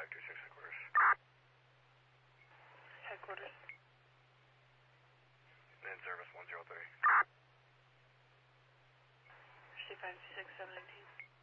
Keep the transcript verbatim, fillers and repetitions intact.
five two six headquarters. Headquarters. And service one zero three. C five two six seven eighteen.